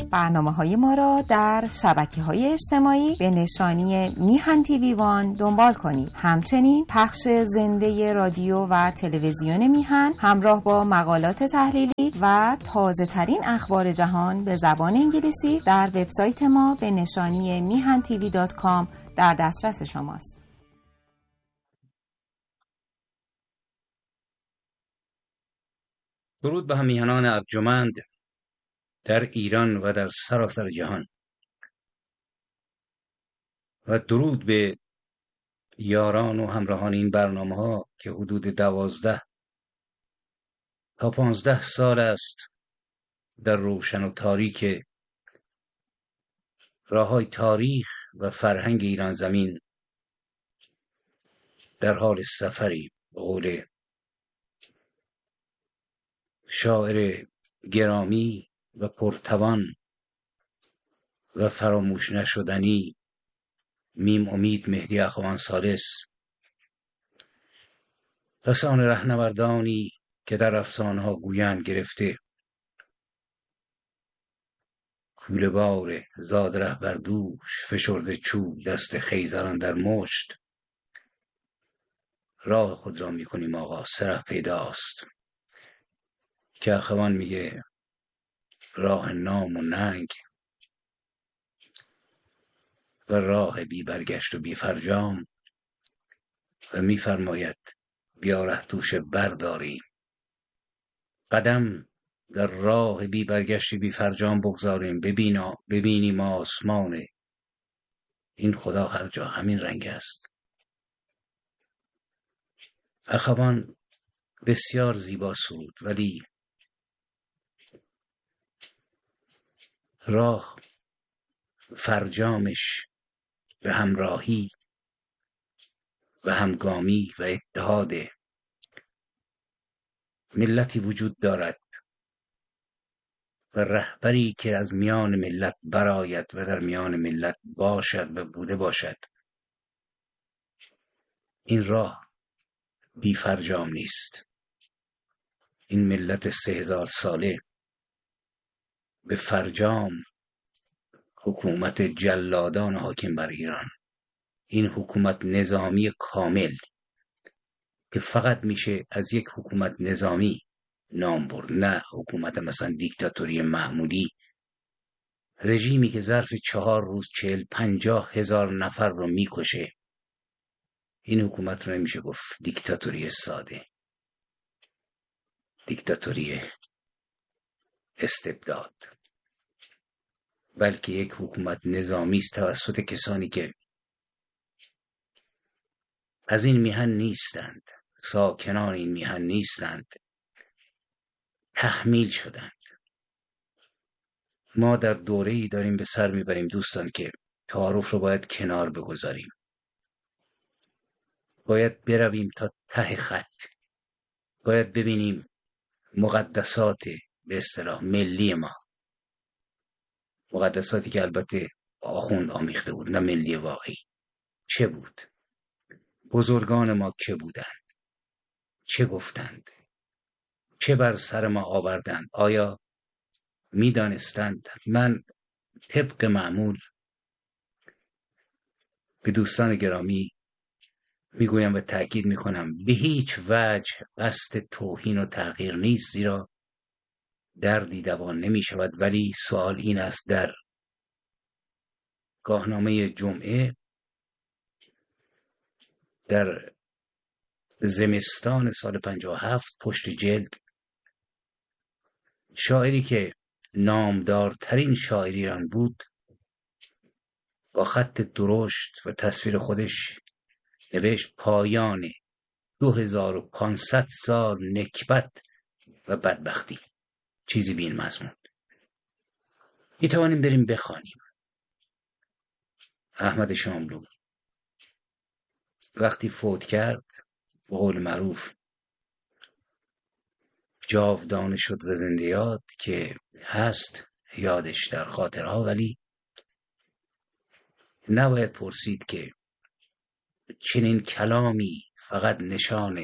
برنامه‌های ما را در شبکه‌های اجتماعی به نشانی میهن تیوی وان دنبال کنید. همچنین پخش زنده رادیو و تلویزیون میهن همراه با مقالات تحلیلی و تازه‌ترین اخبار جهان به زبان انگلیسی در وبسایت ما به نشانی mihantv.com در دسترس شماست. درود به همیهنان ارجمند در ایران و در سراسر جهان و درود به یاران و همراهان این برنامه ها که حدود 12 تا 15 سال است در روشن و تاریک راههای تاریخ و فرهنگ ایران زمین در حال سفری، به قول شاعر گرامی و پرتوان و فراموش نشدنی میم امید مهدی اخوان ثالث، پسان رهنوردانی که در افسانه‌ها گویند گرفته کوله بار زاد ره بر دوش، فشرده چوب دست خیزران در مشت، راه خود را میکنیم آقا سرح پیداست. که اخوان میگه راه نام و ننگ و راه بی برگشت و بی فرجام و میفرماید بیا ره توش برداریم، قدم در راه بی برگشت بی فرجام بگذاریم، ببینیم آسمان این خدا هر جا همین رنگ است. اخوان بسیار زیبا سرود، ولی راه فرجامش به همراهی و همگامی و اتحاد ملتی وجود دارد و رهبری که از میان ملت برآید و در میان ملت باشد و بوده باشد. این راه بی فرجام نیست. این ملت 3000 ساله به فرجام حکومت جلادان حاکم بر ایران، این حکومت نظامی کامل که فقط میشه از یک حکومت نظامی نام برد، نه حکومت مثلا دیکتاتوری معمولی، رژیمی که ظرف 4 روز 40-50 هزار نفر رو میکشه. این حکومت رو نمیشه گفت دیکتاتوری ساده، دیکتاتوری استبداد، بلکه یک حکومت نظامی است توسط کسانی که از این میهن نیستند، ساکنان این میهن نیستند، تحمیل شدند. ما در دوره‌ای داریم به سر میبریم دوستان که تعارف رو باید کنار بگذاریم، باید برویم تا ته خط، باید ببینیم مقدسات به اصطلاح ملی ما، مقدساتی که البته آخوند آمیخته بود، نه ملی واقعی، چه بود؟ بزرگان ما که بودند؟ چه گفتند؟ چه بر سر ما آوردند؟ آیا میدانستند؟ من طبق معمول به دوستان گرامی میگویم و تأکید میکنم به هیچ وجه قصد توهین و تغییر نیست، زیرا دردی دوان نمی شود. ولی سوال این است، در گاهنامه جمعه در زمستان سال 57 پشت جلد شاعری که نامدارترین شاعر ایران بود با خط درشت و تصویر خودش نوشت پایان 2500 سال نکبت و بدبختی، چیزی بین مضمون. میتوانیم بریم بخوانیم. احمد شاملو وقتی فوت کرد به قول معروف جاودانه شد و زنده یاد که هست یادش در خاطرها، ولی نباید پرسید که چنین کلامی فقط نشان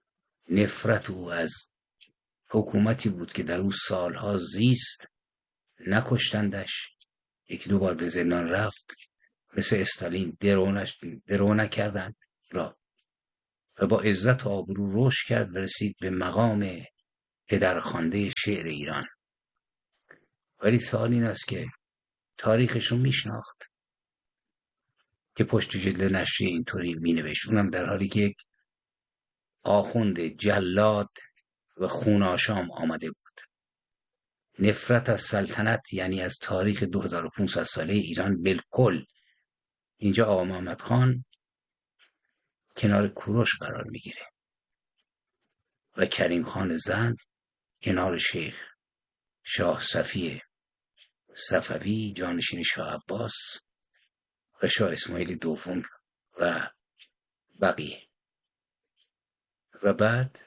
نفرت او از حکومتی بود که در او سالها زیست نکشتندش، یکی دو بار به زندان رفت، مثل استالین درو نکردند و با عزت و آبرو رشد کرد و رسید به مقام پدرخوانده شعر ایران. ولی سوال این است که تاریخش رو میشناخت که پشت جلد نشریه اینطوری مینوشت، اونم در حالی که یک آخوند جلاد و خوناشام آمده بود. نفرت از سلطنت، یعنی از تاریخ 2500 ساله ایران بالکل. اینجا آقا محمد خان کنار کوروش قرار میگیره و کریم خان زند کنار شیخ شاه صفی صفوی جانشین شاه عباس و شاه اسماعیل دوم و بقیه. و بعد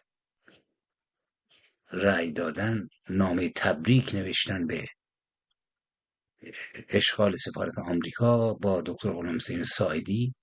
رأی دادن، نامه تبریک نوشتن به اشغال سفارت آمریکا با دکتر غلام حسین ساعدی.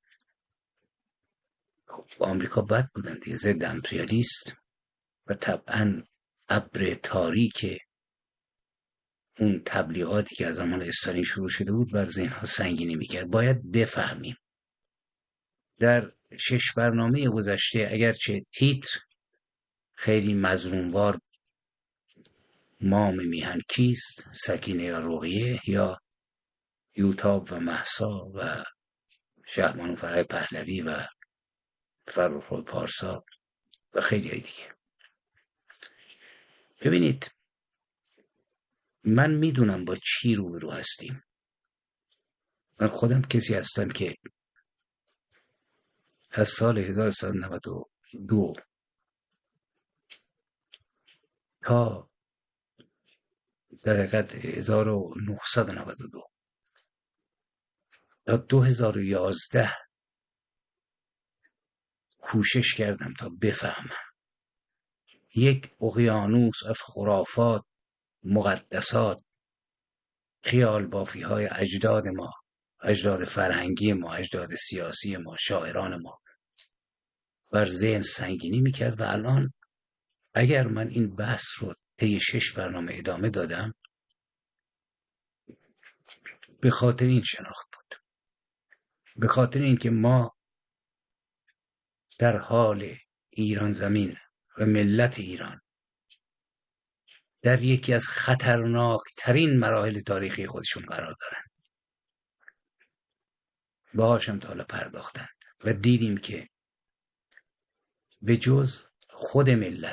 خب آمریکا بد بودن دیگه، ضد امپریالیست، و طبعا ابر تاریک اون تبلیغاتی که از زمان استالین شروع شده بود بر ذهن‌ها سنگینی میکرد. باید بفهمیم در 6 برنامه گذشته اگرچه تیتر خیلی مظلوموار بود، مام میهن کیست، سکینه یا رقیه یا یوتاب و مهسا و شهبانو فرح پهلوی و فرخ پارسا و خیلی های دیگه. ببینید من میدونم با چی روبرو هستیم. من خودم کسی هستم که از سال 1192 تا در حقیقت 1992 تا 2011 کوشش کردم تا بفهمم یک اقیانوس از خرافات، مقدسات، خیال بافی های اجداد ما، اجداد فرهنگی ما، اجداد سیاسی ما، شاعران ما بر ذهن سنگینی میکرد. و الان اگر من این بحث رو طی 6 برنامه ادامه دادم به خاطر این شناخت بود، به خاطر این که ما در حال ایران زمین و ملت ایران در یکی از خطرناکترین مراحل تاریخی خودشون قرار دارن. باهاش هم تا حالا پرداختند و دیدیم که به جز خود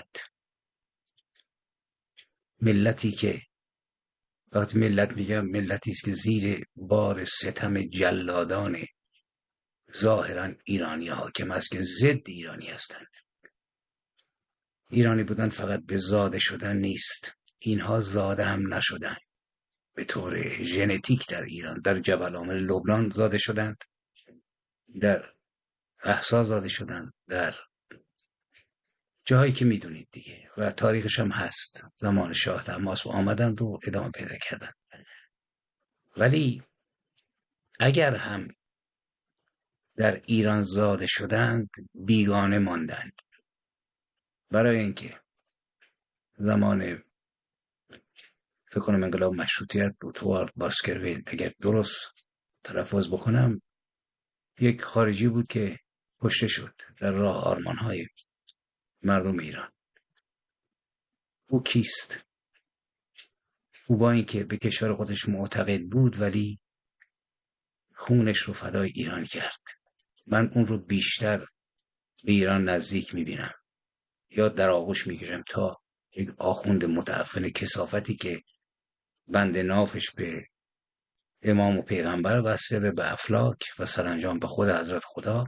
ملتی که وقتی ملت میگم ملتی است که زیر بار ستم جلادان ظاهرا ایرانی حاکم است که ضد ایرانی هستند. ایرانی بودن فقط به زاده شدن نیست، اینها زاده هم نشدند. به طور ژنتیک در ایران، در جبل عامر لبنان زاده شدند، در احسا زاده شدند، در جاهایی که میدونید دیگه و تاریخش هم هست. زمان شاه طهماسب آمدند و ادامه پیدا کردند. ولی اگر هم در ایران زاده شدند بیگانه ماندند، برای اینکه زمان فکر کنم انقلاب مشروطیت بود، هوارد باسکرویل اگر درست تلفظ بکنم، یک خارجی بود که کشته شد در راه آرمان‌های مردم ایران. او کیست؟ او با اینکه به کشور خودش معتقد بود ولی خونش رو فدای ایران کرد. من اون رو بیشتر به ایران نزدیک میبینم یا در آغوش میکشم تا یک آخوند متعفن کثافتی که بند نافش به امام و پیغمبر وصله و به افلاک و سرانجام به خود حضرت خدا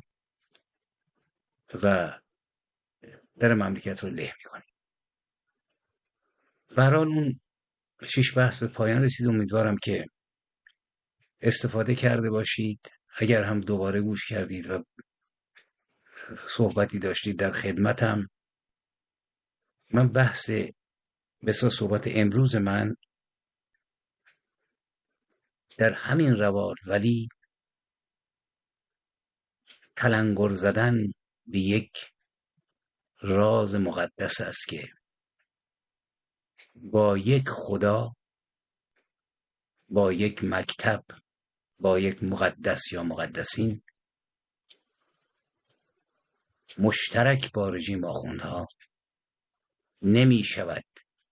و در مملکت رو له میکنه. برحال اون 6 بحث به پایان رسید. امیدوارم که استفاده کرده باشید. اگر هم دوباره گوش کردید و صحبتی داشتید در خدمتم. من بحث بسیار صحبت امروز من در همین روال ولی تلنگر زدن به یک راز مقدس است که با یک خدا با یک مکتب، با یک مقدس یا مقدسین مشترک با رژیم آخوندها نمی شود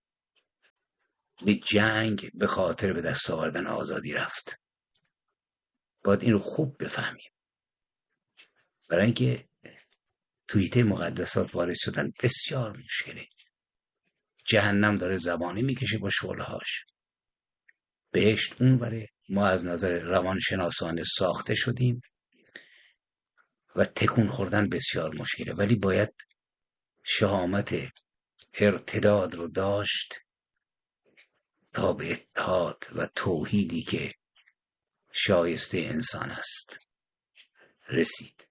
به جنگ به خاطر به دست آوردن آزادی رفت. باید این رو خوب بفهمیم، برای اینکه توییته مقدسات وارد شدن بسیار مشکله. جهنم داره زبانه میکشه با شعله‌هاش، بهشت اونوره. ما از نظر روانشناسانه ساخته شدیم و تکون خوردن بسیار مشکله، ولی باید شهامت ارتداد رو داشت تا به اتحاد و توحیدی که شایسته انسان است رسید.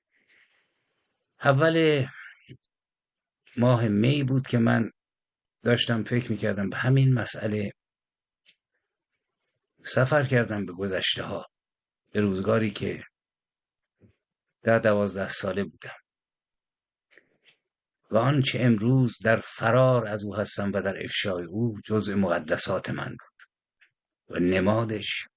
اول ماه می بود که من داشتم فکر میکردم به همین مسئله. سفر کردم به گذشته ها، به روزگاری که در 12 ساله بودم و آنچه امروز در فرار از او هستم و در افشای او جزء مقدسات من بود و نمادش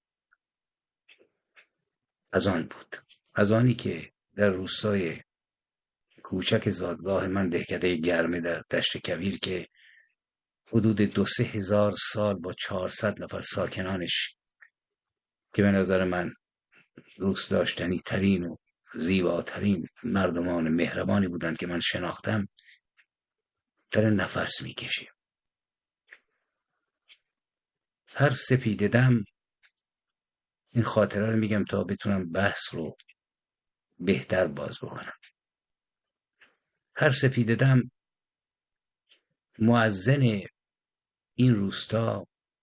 از آن بود. از آنی که در روستای کوچک زادگاه من، دهکده گرمه در دشت کویر، که حدود 2-3 هزار سال با 400 نفر ساکنانش که به نظر من دوست داشتنی ترین و زیباترین مردمان مهربانی بودند که من شناختم، داره نفس میکشه. هر سپیده دم این خاطره رو میگم تا بتونم بحث رو بهتر باز بکنم. هر سپیده دم مؤذن این روستا،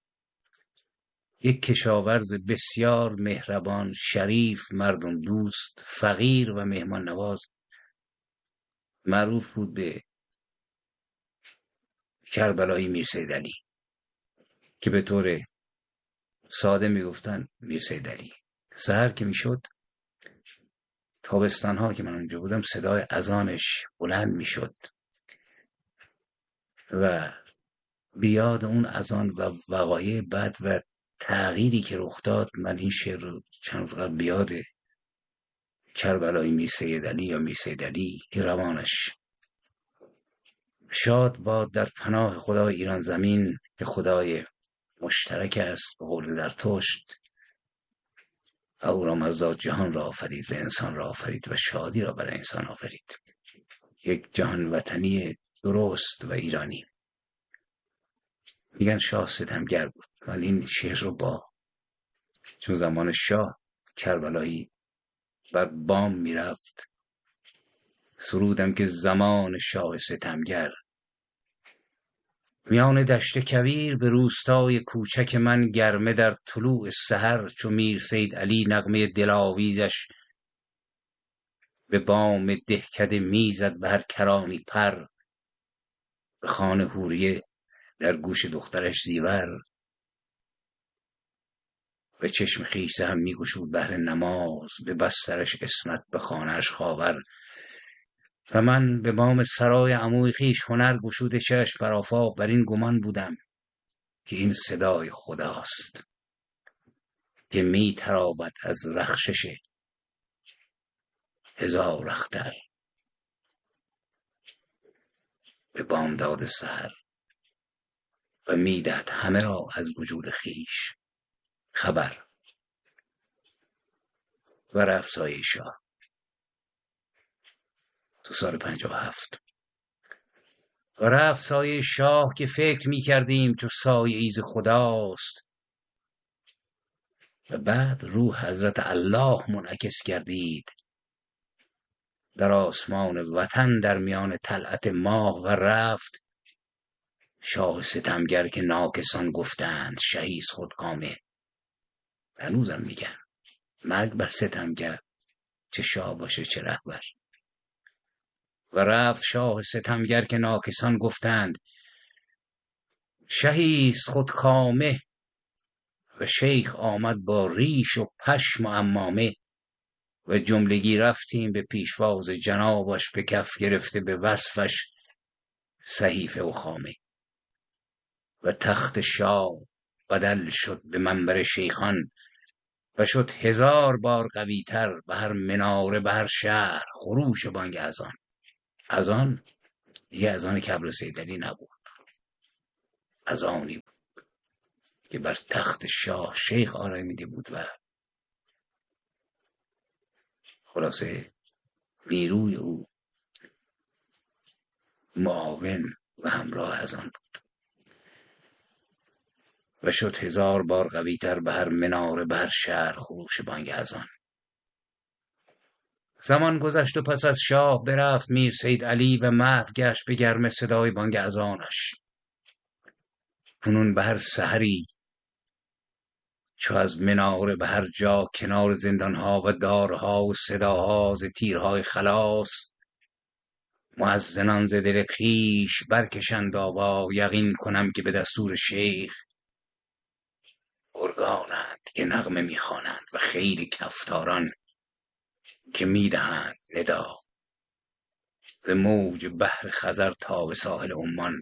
یک کشاورز بسیار مهربان، شریف، مردم دوست، فقیر و مهمان نواز، معروف بود به کربلایی میرسید علی، که به طور ساده میگفتن میرسید علی. سحر که میشد، تابستان ها که من اونجا بودم، صدای اذانش بلند میشد و بیاد اون اذان و وقایع بعد و تغییری که رخ داد، من این شعر رو چند روز قبل بیاد کربلایی میرسید علی یا میرسید علی که روانش شاد باد در پناه خدای ایران زمین که خدای مشترک است، به قول زرتشت، اهورامزدا جهان را آفرید و انسان را آفرید و شادی را برای انسان آفرید. یک جهان وطنی درست و ایرانی. میگن شاه ستمگر بود، ولی این شعر رو با چون زمان شاه کربلایی بر بام میرفت، سرودم که زمان شاه ستمگر، میان دشت کویر به روستای کوچک من، گرمه در طلوع سحر چو میر سید علی، نغمه دلاویزش به بام دهکده میزد به هر کرانی پر، به خانه حوریه در گوش دخترش زیور، به چشم خویش هم میگشود بهر نماز، به بسترش عصمت به خانه‌اش خاور. و من به بام سرای عموی خویش هنر گشوده چشم بر آفاق، بر این گمان بودم که این صدای خداست که می تراود از رخشش هزار اختر. به بامداد سحر و میدهد همه را از وجود خویش خبر. و رفت سایه شاه تو سال 57. و رفت سایه شاه که فکر می کردیم چو سایه ایز خداست، و بعد روح حضرت الله منعکس گردید در آسمان وطن در میان طلعت ماه. و رفت شاه ستمگر که ناکسان گفتند شهیست خودکامه. هنوزم میگن مرگ بر ستمگر، چه شاه باشه چه رهبر. و رفت شاه ستمگر که ناکسان گفتند شهیست خودکامه. و شیخ آمد با ریش و پشم و عمامه، و جملگی رفتیم به پیشواز جنابش، به کف گرفته به وصفش صحیفه و خامه. و تخت شاه بدل شد به منبر شیخان و شد 1000 بار قویتر به هر مناره به هر شهر خروش بانگ اذان. اذان دیگه اذان کبر صیدلی نبود، اذانی بود که بر تخت شاه شیخ آرامیده بود و خلاصه نیروی او معاون و همراه اذان بود و شد 1000 بار قویتر به هر مناره به هر شهر خروش بانگ اذان. زمان گذشت و پس از شاه برفت میر سید علی و محو گشت به گرم صدای بانگ اذانش. کنون به هر سحری چو از مناره به هر جا کنار زندانها و دارها و صداها ز تیرهای خلاص مؤذنان ز دل خویش برکشند آوا. یقین کنم که به دستور شیخ گرگانند که نغمه میخوانند و خیلی کفتاران که میدهند ندا. ز موج بحر خزر تا به ساحل عمان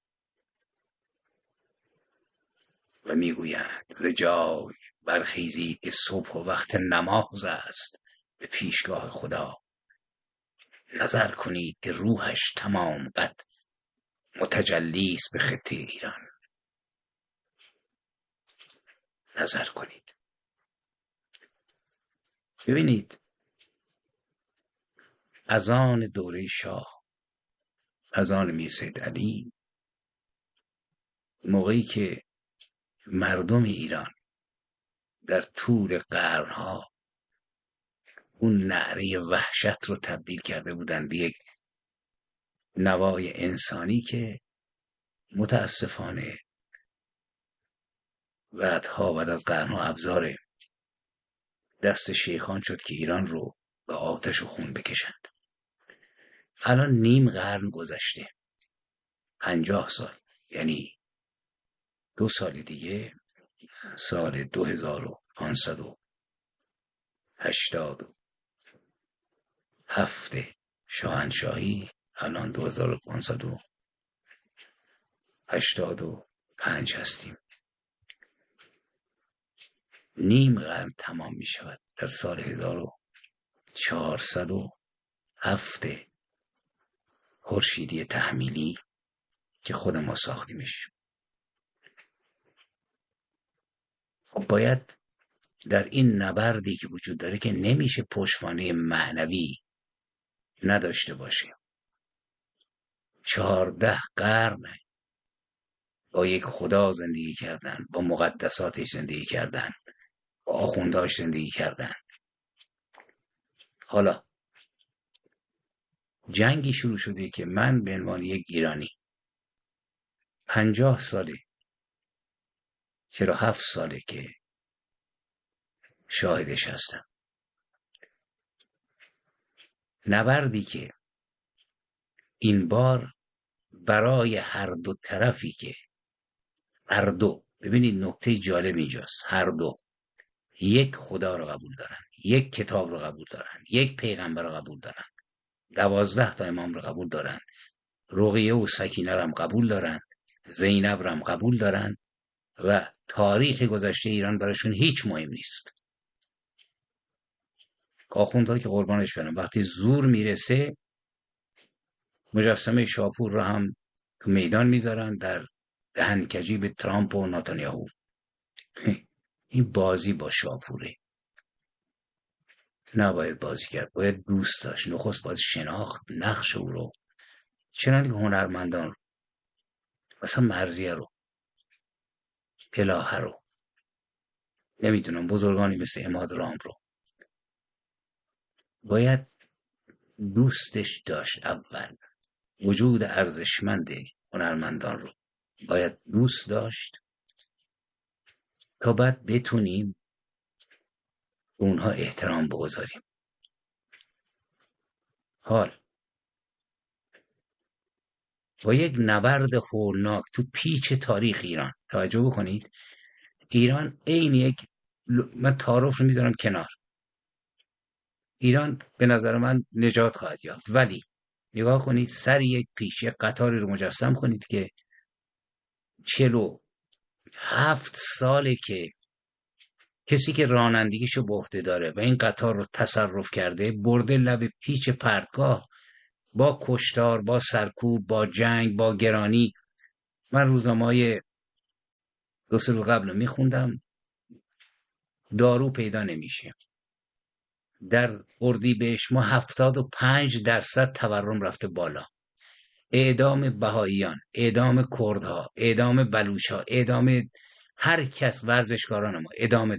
و میگویند ز جای برخیزید که صبح و وقت نماز است به پیشگاه خدا. نظر کنید که روحش تمام قد متجلی است به خطه ایران. نظر کنید. ببینید اذان دوره شاه، اذان میر سید علی، موقعی که مردم ایران در طول قرنها اون نعره وحشت رو تبدیل کرده بودن به یک نوای انسانی که متاسفانه بعد از قرنها ابزار دست شیخان شد که ایران رو به آتش و خون بکشند. الان نیم قرن گذشته، 50 سال، یعنی 2 سال دیگه سال 2587 شاهنشاهی، الان 2585 هستیم. نیم قرن تمام می شود در سال 1407 خورشیدی تحمیلی که خود ما ساختیمش. باید در این نبردی که وجود داره که نمیشه پشتوانه معنوی نداشته باشه. 14 قرن با یک خدا زندگی کردن، با مقدساتش زندگی کردن، با آخوندهاش زندگی کردن. حالا جنگی شروع شده که من به عنوان یک ایرانی 50 ساله 47 ساله که شاهدش هستم. نبردی که این بار برای هر دو طرفی که هر دو، ببینید نکته جالب اینجاست، هر دو یک خدا رو قبول دارن، یک کتاب رو قبول دارن، یک پیغمبر رو قبول دارن، 12 تا امام رو قبول دارن، رقیه و سکینه رو هم قبول دارن، زینب رو هم قبول دارن و تاریخ گذشته ایران براشون هیچ مهم نیست. آخوندها که قربانش برن وقتی زور میرسه مجسمه شاپور رو هم تو میدان میذارن در دهنکجی به ترامپ و نتانیاهو. این بازی با شاپوره، نباید بازی کرد، باید دوست داشت. نخست باید شناخت نقش او رو، چنانکه هنرمندان رو، مثلا مرضیه رو، الهه رو، نمیدونم بزرگانی مثل عماد رام رو باید دوستش داشت. اول وجود ارزشمند هنرمندان رو باید دوست داشت تا بعد بتونیم اونها احترام بگذاریم. حال با یک نبرد هولناک تو پیچ تاریخ ایران، توجه بکنید، ایران عین یک من تعارف رو میذارم کنار، ایران به نظر من نجات خواهد یافت، ولی نگاه کنید سر یک پیش یک قطاری رو مجسم کنید که 40 7 ساله که کسی که رانندگیشو به عهده داره و این قطار رو تصرف کرده برده لب پیچ پرتگاه با کشتار، با سرکوب، با جنگ، با گرانی. من روزنامه‌های 2 روز قبل رو میخوندم، دارو پیدا نمیشه. در اردیبهشت ماه 75% تورم رفته بالا. اعدام بهائیان، اعدام کردها، اعدام بلوچها، اعدام هر کس، ورزشکاران ما اعدام